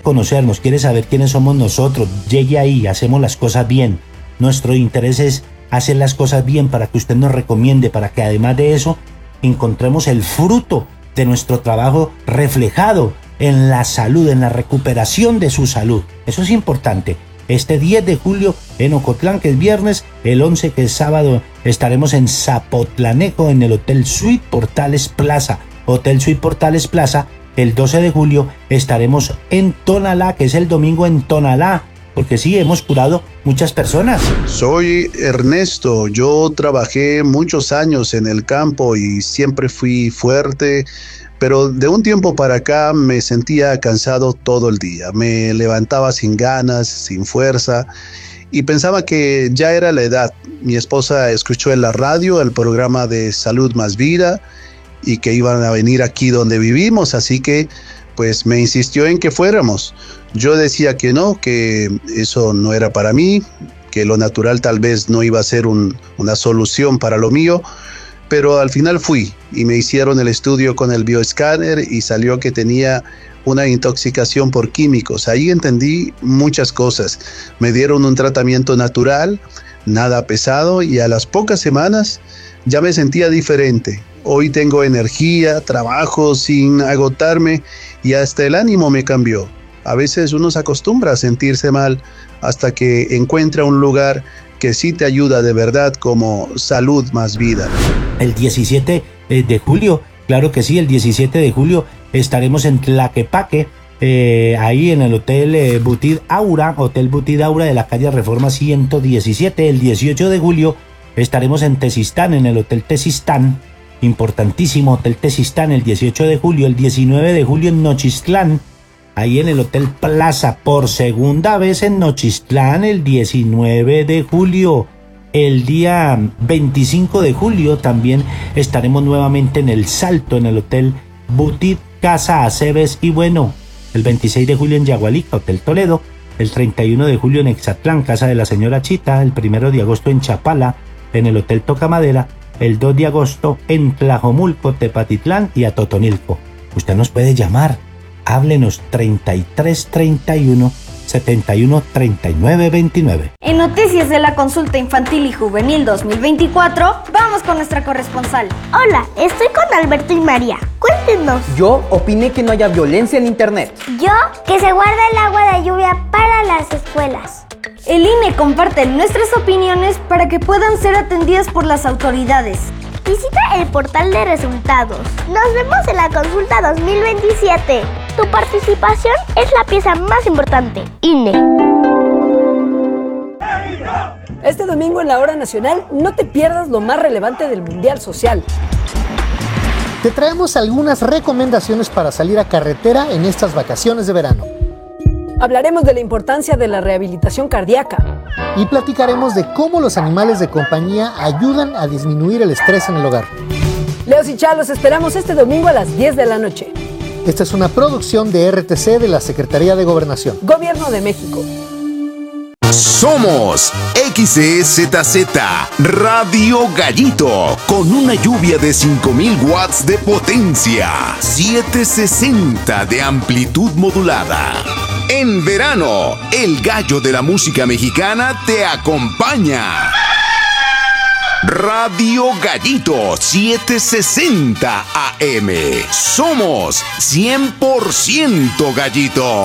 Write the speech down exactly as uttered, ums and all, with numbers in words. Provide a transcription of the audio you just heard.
conocernos, quiere saber quiénes somos nosotros, llegue ahí, hacemos las cosas bien. Nuestro interés es hacer las cosas bien para que usted nos recomiende, para que además de eso encontremos el fruto de nuestro trabajo reflejado en la salud, en la recuperación de su salud. Eso es importante. Este diez de julio en Ocotlán, que es viernes, el once, que es sábado, estaremos en Zapotlanejo, en el Hotel Suite Portales Plaza. Hotel Suite Portales Plaza. El doce de julio estaremos en Tonalá, que es el domingo en Tonalá, porque sí, hemos curado muchas personas. Soy Ernesto, yo trabajé muchos años en el campo y siempre fui fuerte, pero de un tiempo para acá me sentía cansado todo el día. Me levantaba sin ganas, sin fuerza y pensaba que ya era la edad. Mi esposa escuchó en la radio el programa de Salud Más Vida y que iban a venir aquí donde vivimos, así que pues me insistió en que fuéramos. Yo decía que no, que eso no era para mí, que lo natural tal vez no iba a ser un, una solución para lo mío, pero al final fui y me hicieron el estudio con el bioescáner y salió que tenía una intoxicación por químicos. Ahí entendí muchas cosas. Me dieron un tratamiento natural, nada pesado, y a las pocas semanas ya me sentía diferente. Hoy tengo energía, trabajo sin agotarme y hasta el ánimo me cambió. A veces uno se acostumbra a sentirse mal hasta que encuentra un lugar que sí te ayuda de verdad, como Salud Más Vida. El diecisiete de julio, claro que sí, el diecisiete de julio estaremos en Tlaquepaque, eh, ahí en el Hotel eh, Butid Aura, Hotel Butid Aura de la calle Reforma ciento diecisiete. El dieciocho de julio estaremos en Tezistán, en el Hotel Tezistán, importantísimo Hotel Tezistán, el dieciocho de julio. El diecinueve de julio en Nochistlán, ahí en el Hotel Plaza, por segunda vez en Nochistlán, el diecinueve de julio. El día veinticinco de julio también estaremos nuevamente en El Salto, en el Hotel Butid Casa Aceves. Y bueno, el veintiséis de julio en Yagualica, Hotel Toledo. El treinta y uno de julio en Exatlán, Casa de la Señora Chita. El primero de agosto en Chapala, en el Hotel Tocamadera. El dos de agosto en Tlajomulco, Tepatitlán y Atotonilco. Usted nos puede llamar. Háblenos treinta y tres treinta y uno setenta y uno treinta y nueve veintinueve. En Noticias de la Consulta Infantil y Juvenil dos mil veinticuatro, vamos con nuestra corresponsal. Hola, estoy con Alberto y María. Cuéntenos. Yo opiné que no haya violencia en internet. Yo, que se guarda el agua de lluvia para las escuelas. El I N E comparte nuestras opiniones para que puedan ser atendidas por las autoridades. Visita el portal de resultados. Nos vemos en la consulta dos mil veintisiete. Tu participación es la pieza más importante. I N E. Este domingo en la Hora Nacional no te pierdas lo más relevante del Mundial Social. Te traemos algunas recomendaciones para salir a carretera en estas vacaciones de verano. Hablaremos de la importancia de la rehabilitación cardíaca. Y platicaremos de cómo los animales de compañía ayudan a disminuir el estrés en el hogar. Leos y Chá, los esperamos este domingo a las diez de la noche. Esta es una producción de R T C de la Secretaría de Gobernación. Gobierno de México. Somos X E Z Z Radio Gallito, con una lluvia de cinco mil watts de potencia, setecientos sesenta de amplitud modulada. En verano, el gallo de la música mexicana te acompaña. Radio Gallito setecientos sesenta A M. Somos cien por ciento Gallito.